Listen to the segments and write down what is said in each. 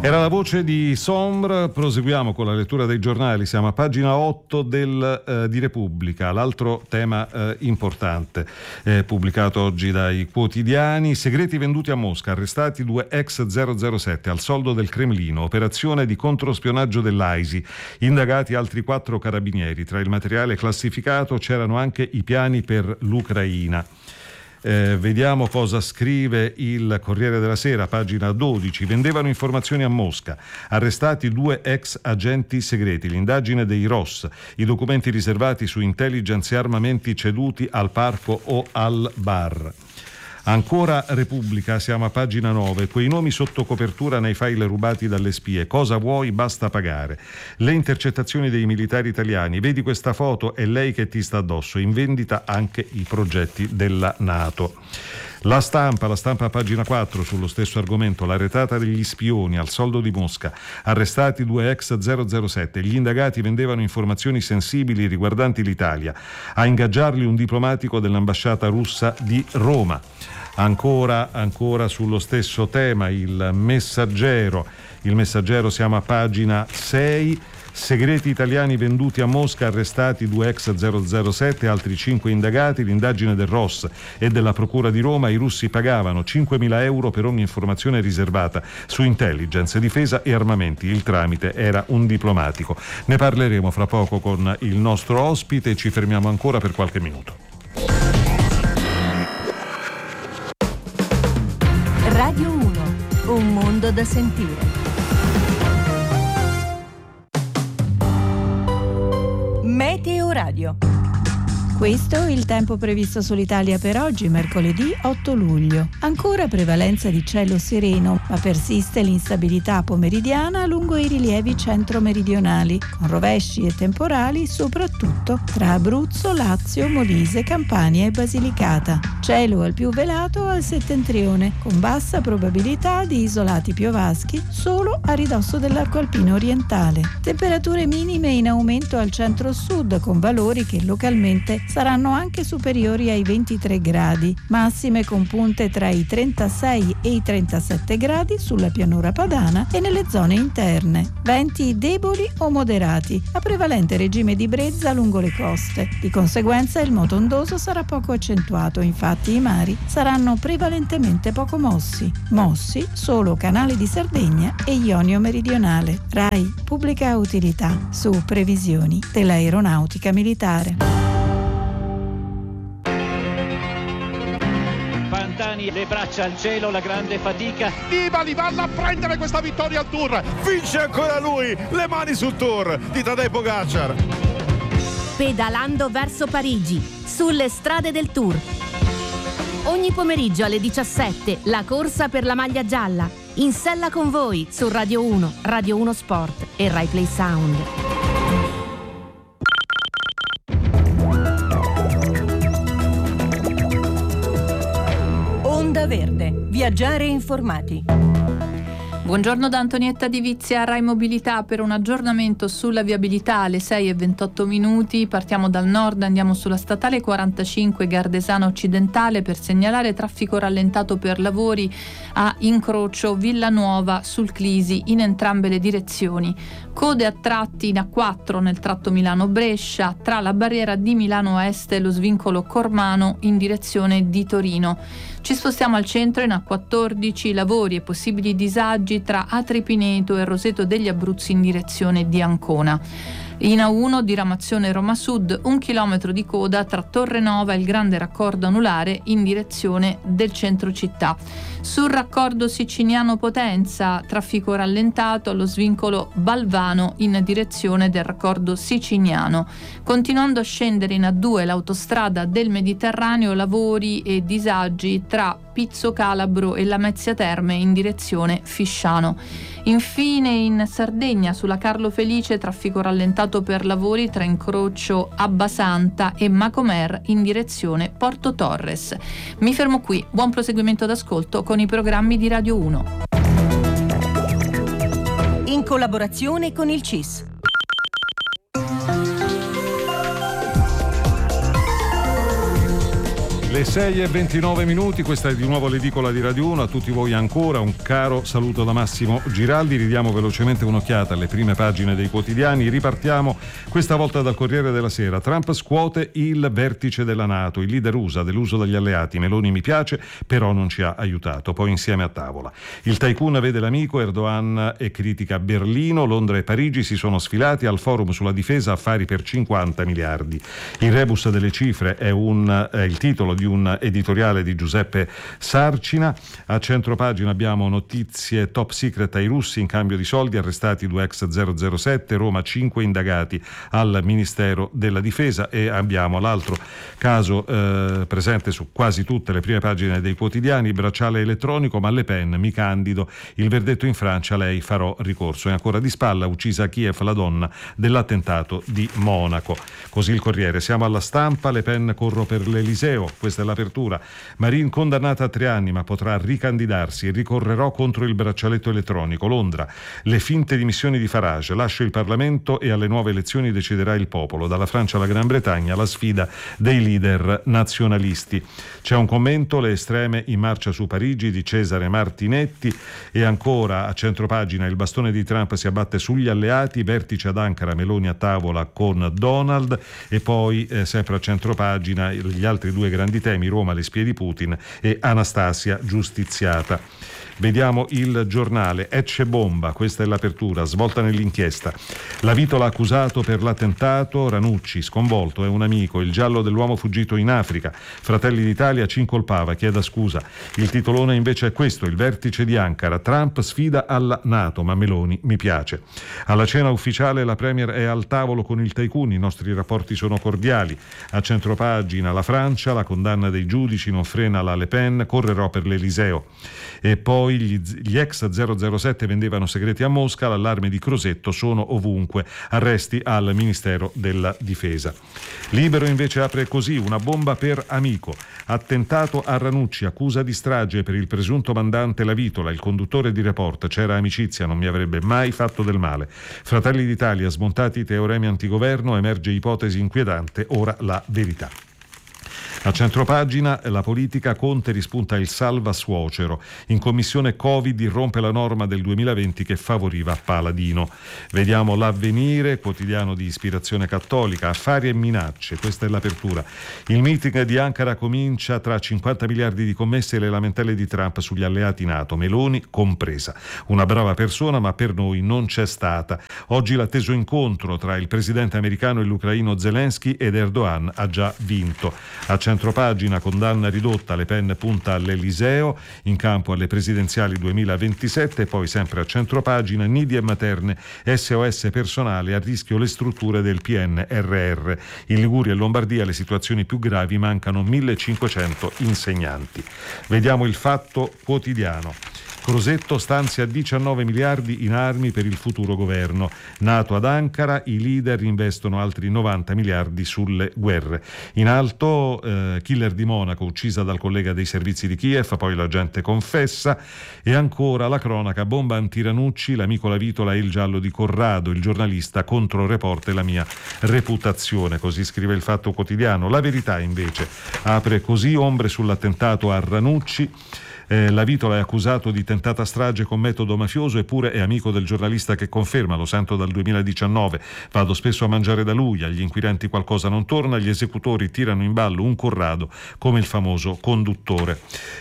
Era la voce di Sombre. Proseguiamo con la lettura dei giornali. Siamo a pagina 8 di Repubblica. L'altro tema importante pubblicato oggi dai quotidiani: segreti venduti a Mosca, arrestati 2 ex 007 al soldo del Cremlino, operazione di controspionaggio dell'AISI, indagati altri 4 carabinieri. Tra il materiale classificato c'erano anche i piani per l'Ucraina. Vediamo cosa scrive il Corriere della Sera, pagina 12. Vendevano informazioni a Mosca, arrestati 2 ex agenti segreti, l'indagine dei Ross, i documenti riservati su intelligence e armamenti ceduti al parco o al bar. Ancora Repubblica, siamo a pagina 9, quei nomi sotto copertura nei file rubati dalle spie, cosa vuoi basta pagare, le intercettazioni dei militari italiani, vedi questa foto, è lei che ti sta addosso, in vendita anche i progetti della NATO. La stampa a pagina 4 sullo stesso argomento, la retata degli spioni al soldo di Mosca, arrestati 2 ex 007, gli indagati vendevano informazioni sensibili riguardanti l'Italia, a ingaggiarli un diplomatico dell'ambasciata russa di Roma. Ancora sullo stesso tema il Messaggero, siamo a pagina 6. Segreti italiani venduti a Mosca, arrestati 2 ex 007, altri 5 indagati, l'indagine del Ross e della Procura di Roma, i russi pagavano 5.000 euro per ogni informazione riservata su intelligence, difesa e armamenti, il tramite era un diplomatico. Ne parleremo fra poco con il nostro ospite, ci fermiamo ancora per qualche minuto. Radio 1, un mondo da sentire. Meteo Radio. Questo è il tempo previsto sull'Italia per oggi, mercoledì 8 luglio. Ancora prevalenza di cielo sereno, ma persiste l'instabilità pomeridiana lungo i rilievi centro-meridionali, con rovesci e temporali soprattutto tra Abruzzo, Lazio, Molise, Campania e Basilicata. Cielo al più velato al settentrione, con bassa probabilità di isolati piovaschi solo a ridosso dell'arco alpino orientale. Temperature minime in aumento al centro-sud, con valori che localmente saranno anche superiori ai 23 gradi, massime con punte tra i 36 e i 37 gradi sulla pianura padana e nelle zone interne. Venti deboli o moderati, a prevalente regime di brezza lungo le coste. Di conseguenza il moto ondoso sarà poco accentuato, infatti i mari saranno prevalentemente poco mossi solo Canale di Sardegna e Ionio meridionale. RAI Pubblica Utilità, su previsioni dell'aeronautica militare. Le braccia al cielo, la grande fatica. Nibali vanno a prendere questa vittoria al Tour. Vince ancora lui, le mani sul Tour di Tadej Pogačar. Pedalando verso Parigi, sulle strade del Tour. Ogni pomeriggio alle 17, la corsa per la maglia gialla. In sella con voi su Radio 1, Radio 1 Sport e Rai Play Sound. Onda Verde, viaggiare informati. Buongiorno da Antonietta Di Vizia, Rai Mobilità, per un aggiornamento sulla viabilità alle 6:28. Partiamo dal nord, andiamo sulla statale 45 Gardesana Occidentale per segnalare traffico rallentato per lavori a incrocio Villanuova sul Clisi in entrambe le direzioni. Code a tratti in A4 nel tratto Milano-Brescia tra la barriera di Milano Est e lo svincolo Cormano in direzione di Torino. Ci spostiamo al centro in A14, lavori e possibili disagi tra Atripineto e Roseto degli Abruzzi in direzione di Ancona. In A1 diramazione Roma Sud, 1 chilometro di coda tra Torrenova e il grande raccordo anulare in direzione del centro città. Sul raccordo Siciniano Potenza, traffico rallentato allo svincolo Balvano in direzione del raccordo siciliano. Continuando a scendere in A2 l'autostrada del Mediterraneo, lavori e disagi tra Pizzo Calabro e Lamezia Terme in direzione Fisciano. Infine in Sardegna sulla Carlo Felice, traffico rallentato per lavori tra incrocio Abbasanta e Macomer in direzione Porto Torres. Mi fermo qui, buon proseguimento d'ascolto con i programmi di Radio 1. In collaborazione con il CIS. Le 6:29, questa è di nuovo l'edicola di Radio 1. A tutti voi ancora un caro saluto da Massimo Giraldi. Ridiamo velocemente un'occhiata alle prime pagine dei quotidiani. Ripartiamo questa volta dal Corriere della Sera. Trump scuote il vertice della NATO. Il leader USA, deluso dagli alleati. Meloni mi piace, però non ci ha aiutato. Poi insieme a tavola. Il tycoon vede l'amico, Erdogan e critica Berlino. Londra e Parigi si sono sfilati al forum sulla difesa, affari per 50 miliardi. Il rebus delle cifre è il titolo di un editoriale di Giuseppe Sarcina. A centropagina abbiamo notizie top secret ai russi in cambio di soldi, arrestati 2 ex 007, Roma 5 indagati al Ministero della Difesa, e abbiamo l'altro caso presente su quasi tutte le prime pagine dei quotidiani, bracciale elettronico, ma Le Pen mi candido, il verdetto in Francia, lei farò ricorso. E ancora di spalla, uccisa a Kiev la donna dell'attentato di Monaco. Così il Corriere. Siamo alla Stampa, Le Pen corro per l'Eliseo, questa è l'apertura. Marin condannata a 3 anni ma potrà ricandidarsi, ricorrerò contro il braccialetto elettronico. Londra, le finte dimissioni di Farage, lascia il Parlamento e alle nuove elezioni deciderà il popolo. Dalla Francia alla Gran Bretagna la sfida dei leader nazionalisti. C'è un commento, le estreme in marcia su Parigi, di Cesare Martinetti. E ancora a centropagina, il bastone di Trump si abbatte sugli alleati, vertice ad Ankara, Meloni a tavola con Donald. E poi sempre a centropagina gli altri due grandi temi, Roma, le spie di Putin e Anastasia giustiziata. Vediamo il Giornale. Ecce bomba, questa è l'apertura, svolta nell'inchiesta. La Vitola accusato per l'attentato, Ranucci sconvolto, è un amico, il giallo dell'uomo fuggito in Africa. Fratelli d'Italia ci incolpava, chieda scusa. Il titolone invece è questo, il vertice di Ankara, Trump sfida alla NATO, ma Meloni mi piace. Alla cena ufficiale la Premier è al tavolo con il tycoon, i nostri rapporti sono cordiali. A centropagina la Francia, la condanna dei giudici non frena la Le Pen, correrò per l'Eliseo. E poi gli ex 007 vendevano segreti a Mosca, l'allarme di Crosetto, sono ovunque, arresti al Ministero della Difesa. Libero invece apre così, una bomba per amico, attentato a Ranucci, accusa di strage per il presunto mandante La Vitola, il conduttore di Report, c'era amicizia, non mi avrebbe mai fatto del male. Fratelli d'Italia, smontati i teoremi antigoverno, emerge ipotesi inquietante, ora la verità. A centropagina la politica, Conte rispunta il salva suocero. In commissione Covid irrompe la norma del 2020 che favoriva Paladino. Vediamo l'Avvenire, quotidiano di ispirazione cattolica, affari e minacce, questa è l'apertura. Il meeting di Ankara comincia tra 50 miliardi di commesse e le lamentele di Trump sugli alleati NATO, Meloni compresa. Una brava persona, ma per noi non c'è stata. Oggi l'atteso incontro tra il presidente americano e l'ucraino Zelensky, ed Erdogan ha già vinto. A centropagina, condanna ridotta, Le Pen punta all'Eliseo, in campo alle presidenziali 2027. Poi sempre a centropagina, nidi e materne, SOS personale, a rischio le strutture del PNRR. In Liguria e Lombardia le situazioni più gravi, mancano 1500 insegnanti. Vediamo il Fatto Quotidiano. Crosetto stanzia 19 miliardi in armi per il futuro governo. NATO ad Ankara, i leader investono altri 90 miliardi sulle guerre. In alto, killer di Monaco, uccisa dal collega dei servizi di Kiev, poi l'agente confessa. E ancora la cronaca, bomba anti-Ranucci, l'amico La Vitola e il giallo di Corrado, il giornalista contro Report e la mia reputazione, così scrive il Fatto Quotidiano. La Verità invece apre così, ombre sull'attentato a Ranucci. La Vitola è accusato di tentata strage con metodo mafioso, eppure è amico del giornalista che conferma, lo sento dal 2019, vado spesso a mangiare da lui, agli inquirenti qualcosa non torna, gli esecutori tirano in ballo un Corrado come il famoso conduttore.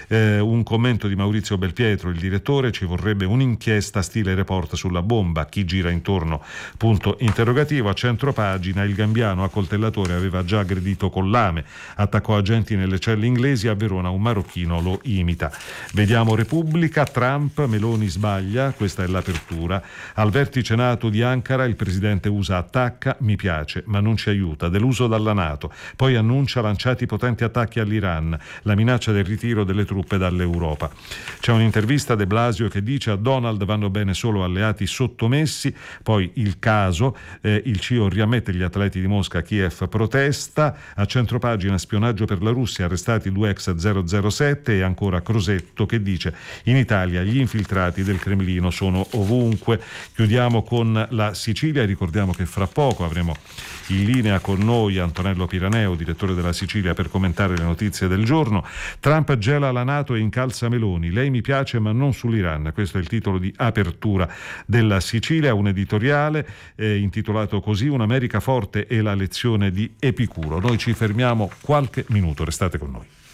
Un commento di Maurizio Belpietro, il direttore, ci vorrebbe un'inchiesta stile Report sulla bomba, chi gira intorno, punto interrogativo. A centropagina, il Gambiano accoltellatore aveva già aggredito con lame, attaccò agenti nelle celle inglesi, a Verona un marocchino lo imita. Vediamo Repubblica, Trump, Meloni sbaglia, questa è l'apertura. Al vertice NATO di Ankara il presidente USA attacca, mi piace, ma non ci aiuta, deluso dalla NATO. Poi annuncia lanciati potenti attacchi all'Iran, la minaccia del ritiro delle truppe dall'Europa. C'è un'intervista a De Blasio che dice a Donald vanno bene solo alleati sottomessi. Poi il caso, il CIO riammette gli atleti di Mosca, Kiev protesta. A centropagina, spionaggio per la Russia, arrestati 2 ex 007. E ancora Crosetto, Ravetto, che dice: in Italia gli infiltrati del Cremlino sono ovunque. Chiudiamo con la Sicilia e ricordiamo che fra poco avremo in linea con noi Antonello Piraneo, direttore della Sicilia, per commentare le notizie del giorno. Trump gela la NATO e incalza Meloni. Lei mi piace ma non sull'Iran. Questo è il titolo di apertura della Sicilia, un editoriale intitolato così: Un'America forte e la lezione di Epicuro. Noi ci fermiamo qualche minuto, restate con noi.